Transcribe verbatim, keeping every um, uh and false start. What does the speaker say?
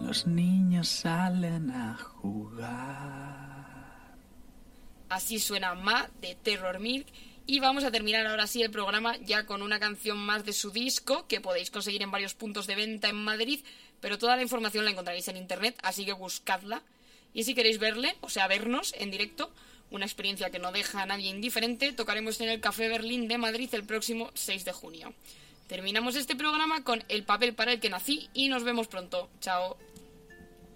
los niños salen a jugar. Así suena Ma de Terror Milk. Y vamos a terminar ahora sí el programa ya con una canción más de su disco que podéis conseguir en varios puntos de venta en Madrid, pero toda la información la encontraréis en internet, así que buscadla. Y si queréis verle, o sea, vernos en directo, una experiencia que no deja a nadie indiferente, tocaremos en el Café Berlín de Madrid el próximo seis de junio. Terminamos este programa con El papel para el que nací y nos vemos pronto. Chao.